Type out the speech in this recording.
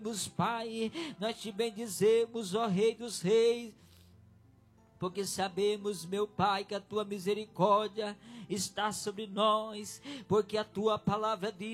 Pai, nós te bendizemos, ó Rei dos Reis, porque sabemos, meu Pai, que a tua misericórdia está sobre nós, porque a tua palavra diz